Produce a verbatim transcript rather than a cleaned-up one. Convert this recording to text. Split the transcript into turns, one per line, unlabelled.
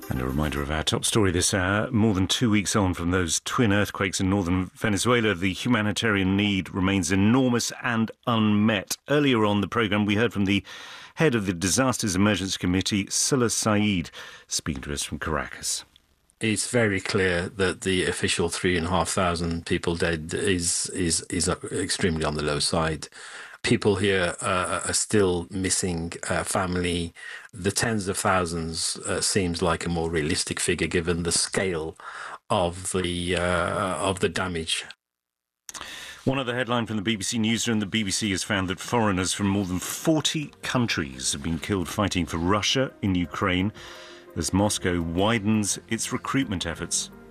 And a reminder of our top story this hour. More than two weeks on from those twin earthquakes in northern Venezuela, the humanitarian need remains enormous and unmet. Earlier on the programme, we heard from the head of the Disasters Emergency Committee, Sila Saeed, speaking to us from Caracas.
It's very clear that the official three and a half thousand people dead is is is extremely on the low side. People here uh, are still missing uh, family. The tens of thousands uh, seems like a more realistic figure given the scale of the uh, of the damage.
One other headline from the B B C Newsroom. The B B C has found that foreigners from more than forty countries have been killed fighting for Russia in Ukraine as Moscow widens its recruitment efforts.